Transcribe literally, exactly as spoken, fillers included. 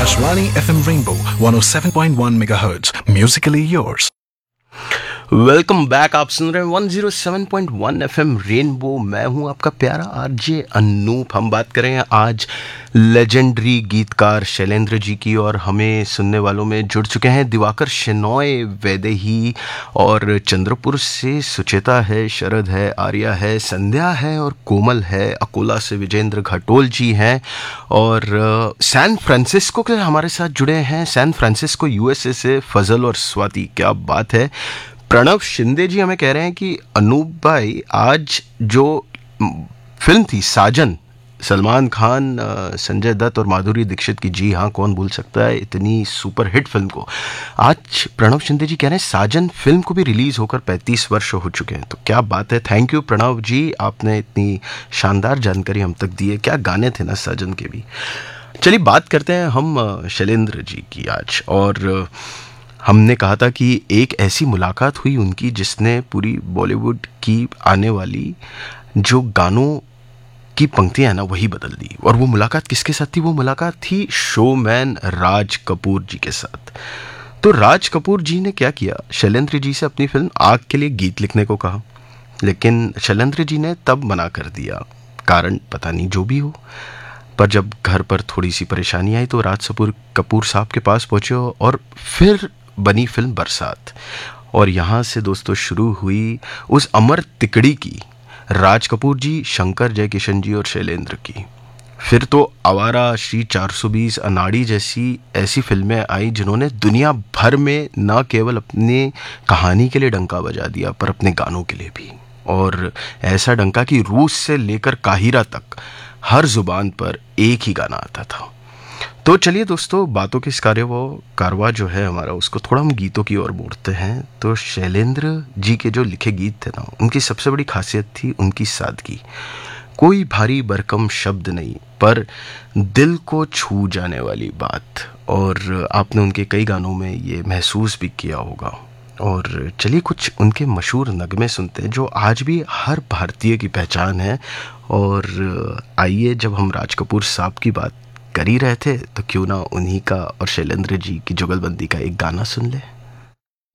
Akashvani F M Rainbow one oh seven point one megahertz. Musically yours. Welcome back. आप सुन रहे हैं one oh seven point one FM rainbow. मैं हूं आपका प्यारा आरजे अनूप। हम बात करें आज लेजेंडरी गीतकार शैलेंद्र जी की, और हमें सुनने वालों में जुड़ चुके हैं दिवाकर शेनॉय वैदेही, और चंद्रपुर से सुचेता है, शरद है, आर्या है, संध्या है और कोमल है। अकोला से विजेंद्र घटोल जी हैं, और सैन फ्रांसिस्को के हमारे साथ जुड़े हैं, सैन फ्रांसिस्को यूएसए से फजल और स्वाति। क्या बात है। प्रणव शिंदे जी हमें कह रहे हैं कि अनूप भाई, आज जो फिल्म थी साजन, सलमान खान, संजय दत्त और माधुरी दीक्षित की, जी हाँ, कौन भूल सकता है इतनी सुपर हिट फिल्म को। आज प्रणव शिंदे जी कह रहे हैं साजन फिल्म को भी रिलीज होकर पैंतीस वर्ष हो चुके हैं। तो क्या बात है। थैंक यू प्रणव जी, आपने इतनी शानदार जानकारी हम तक दी है। क्या गाने थे ना साजन के भी। चलिए बात करते हैं हम शैलेंद्र जी की आज। और हमने कहा था कि एक ऐसी मुलाकात हुई उनकी जिसने पूरी बॉलीवुड की आने वाली जो गानों की पंक्तियां हैं ना, वही बदल दी। और वो मुलाकात किसके साथ थी? वो मुलाकात थी शोमैन राज कपूर जी के साथ। तो राज कपूर जी ने क्या किया, शैलेंद्र जी से अपनी फिल्म आग के लिए गीत लिखने को कहा, लेकिन शैलेंद्र जी ने तब मना कर दिया। कारण पता नहीं, जो भी हो। पर जब घर पर थोड़ी सी परेशानी आई तो राज कपूर कपूर साहब के पास पहुंचे, और फिर बनी फिल्म बरसात। और यहाँ से दोस्तों शुरू हुई उस अमर तिकड़ी की, राज कपूर जी, शंकर जयकिशन जी और शैलेंद्र की। फिर तो आवारा, श्री चार सौ बीस, अनाड़ी जैसी ऐसी फिल्में आई जिन्होंने दुनिया भर में न केवल अपने कहानी के लिए डंका बजा दिया, पर अपने गानों के लिए भी। और ऐसा डंका कि रूस से लेकर काहिरा तक हर जुबान पर एक ही गाना आता था। तो चलिए दोस्तों, बातों के इस कार्य वो कारवा जो है हमारा, उसको थोड़ा हम गीतों की ओर मोड़ते हैं। तो शैलेंद्र जी के जो लिखे गीत थे ना, उनकी सबसे बड़ी खासियत थी उनकी सादगी। कोई भारी भरकम शब्द नहीं, पर दिल को छू जाने वाली बात। और आपने उनके कई गानों में ये महसूस भी किया होगा। और चलिए कुछ उनके मशहूर नगमे सुनते हैं जो आज भी हर भारतीय की पहचान है। और आइए, जब हम राज कपूर साहब की बात कर ही रहे थे, तो क्यों ना उन्हीं का और शैलेंद्र जी की जुगलबंदी का एक गाना सुन ले।